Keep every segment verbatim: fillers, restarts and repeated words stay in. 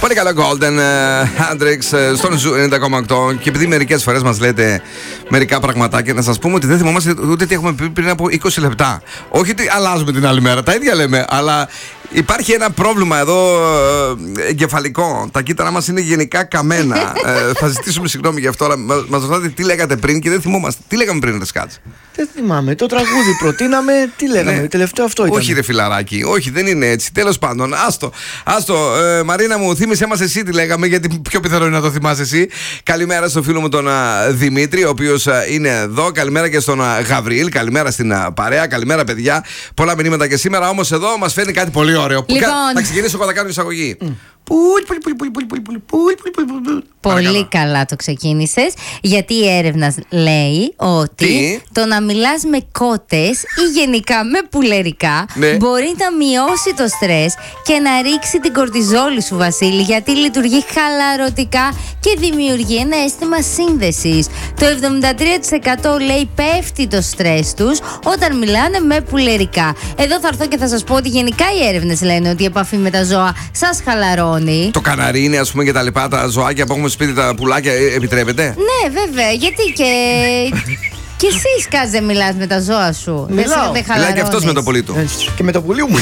Πολύ καλό Golden Hendrix στον Ζου ενενήντα κόμμα οκτώ. Και επειδή μερικές φορές μας λέτε μερικά πραγματάκια, να σας πούμε ότι δεν θυμόμαστε ούτε τι έχουμε πει πριν από είκοσι λεπτά. Όχι ότι αλλάζουμε την άλλη μέρα, τα ίδια λέμε, αλλά υπάρχει ένα πρόβλημα εδώ εγκεφαλικό. Τα κύτταρα μας είναι γενικά καμένα. ε, θα ζητήσουμε συγγνώμη γι' αυτό, αλλά μας ρωτάτε τι λέγατε πριν και δεν θυμόμαστε. Τι λέγαμε πριν, ρε Σκάτς? Δεν θυμάμαι. Το τραγούδι προτείναμε. Τι λέγαμε, ναι. Τελευταίο αυτό ήταν. Όχι, ρε φιλαράκι, όχι, δεν είναι έτσι. Τέλος πάντων, άστο. Άστο, ε, Μαρίνα μου, θύμισε μας εσύ τι λέγαμε, γιατί πιο πιθανό είναι να το θυμάσαι εσύ. Καλημέρα στον φίλο μου τον α, Δημήτρη, ο οποίος α, είναι εδώ. Καλημέρα και στον α, Γαβριήλ. Καλημέρα στην α, παρέα. Καλημέρα, παιδιά. Πολλά μηνύματα και σήμερα, όμως εδώ μας φέρνει κάτι πολύ ωραίο. Λοιπόν. Θα ξεκινήσω εγώ, θα κάνω εισαγωγή. Mm. Πολύ καλά το ξεκίνησες, γιατί η έρευνα λέει ότι Τι? το να μιλάς με κότες ή γενικά με πουλερικά, ναι, μπορεί να μειώσει το στρες και να ρίξει την κορτιζόλη σου, Βασίλη, γιατί λειτουργεί χαλαρωτικά και δημιουργεί ένα αίσθημα σύνδεσης. Το εβδομήντα τρία τοις εκατό λέει πέφτει το στρες τους όταν μιλάνε με πουλερικά. Εδώ θα έρθω και θα σας πω ότι γενικά οι έρευνες λένε ότι η επαφή με τα ζώα σας χαλαρώνει. Το καναρίνι, ας πούμε, και τα λοιπά, τα ζωάκια που έχουμε σπίτι, τα πουλάκια, ε, επιτρέπεται? Ναι, βέβαια, γιατί και. Και εσύ, Σκάτς, δεν μιλάς με τα ζώα σου? Μιλάω. Δεν Μιλάει και αυτός με το πουλί του. Και με το πουλί μου.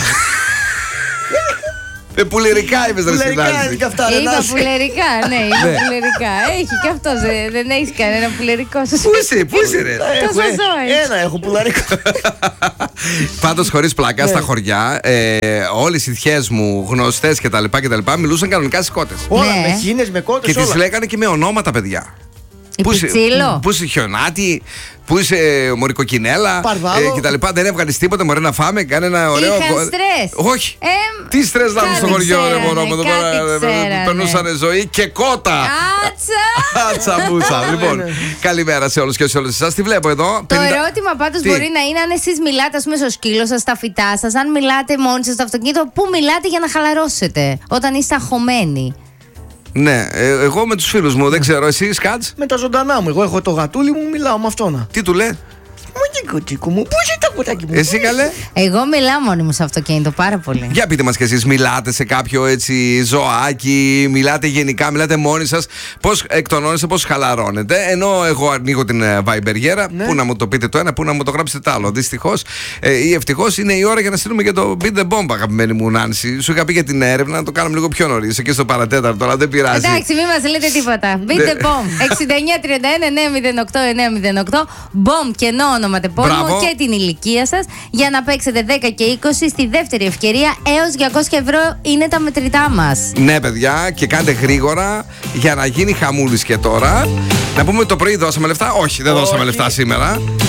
Ε, πουλερικά είπες, ρε Πουλερικά είναι Συνάζη. και αυτά, ρε Είπα Νάση. πουλερικά, ναι, είπα πουλερικά. Έχει και αυτός, ε, δεν έχεις κανένα πουλερικό σου. Πού είσαι, πού είσαι, ρε? Έχω, Τόσα ε, ζώα έχεις. Ένα έχω πουλαρικό. Πάντως, χωρίς πλάκα, στα χωριά, ε, όλες οι θιές μου, γνωστές κτλ. μιλούσαν κανονικά στις κότες. Όλα, Ναι. με χήνες, με Και κότες, τις όλα. λέγανε και με ονόματα, παιδιά. Η Πού είσαι- Πιτσίλο. Πού είσαι Χιονάτη, πού είσαι Μωρικοκινέλα Παρβάλο. και τα λοιπά. Δεν έβγαλες τίποτα, μωρέ, να φάμε, κάνε ένα ωραίο. Είχαν στρες. Όχι. Ε, Τι στρες να έχουμε στο κάτι χωριό, ρε ξέρανε, μωρό μου, εδώ πέρα, κάτι ε, ξέρανε. περνούσανε ζωή και κότα. Άτσα! Άτσα μπούσα. Λοιπόν, καλημέρα σε όλους και σε όλες εσάς. Τι βλέπω εδώ? Το πενήντα ερώτημα πάντως Τι? μπορεί να είναι αν εσείς μιλάτε, ας πούμε, στο σκύλο σας, στα φυτά σας, αν μιλάτε μόνοι σας στο αυτοκίνητο, πού μιλάτε για να χαλαρώσετε όταν είστε αγχωμένοι. Ναι, ε, εγώ με τους φίλους μου, δεν ξέρω, εσύ Σκάτς, Με τα ζωντανά μου. Εγώ έχω το γατούλι μου, μιλάω με αυτόνα. τι του λέει? Μου κοτσίκου μου, πού είσαι το κουτάκι μου? Εσύ καλέ? Εγώ μιλάω μόνη μου στο αυτοκίνητο πάρα πολύ. Για πείτε μας κι εσείς, μιλάτε σε κάποιο έτσι ζωάκι, μιλάτε γενικά, μιλάτε μόνοι σας, πώς εκτονώνεστε, πώς χαλαρώνετε? Ενώ εγώ ανοίγω την ε, Viber, Ναι. πού να μου το πείτε το ένα, πού να μου το γράψετε το άλλο. Δυστυχώς ε, ή ευτυχώς είναι η ώρα για να στείλουμε και το Beat the Bomb, αγαπημένη μου Νάνση. Σου είχα πει για την έρευνα να το κάνουμε λίγο πιο νωρίς, εκεί στο παρατέταρτο, αλλά δεν πειράζει. Εντάξει, μην μας λέτε τίποτα. Beat the bomb. εξήντα εννιά τριάντα ένα εννιά μηδέν οκτώ εννιά μηδέν οκτώ. Bomb και ενώ ονοματεπώνυμο Μπράβο. και την ηλικία σας για να παίξετε δέκα και είκοσι στη δεύτερη ευκαιρία. Έως διακόσια ευρώ είναι τα μετρητά μας. Ναι, παιδιά, και κάντε γρήγορα για να γίνει χαμούλης και τώρα. Να πούμε το πρωί δώσαμε λεφτά. Όχι, δεν Όχι. δώσαμε λεφτά σήμερα.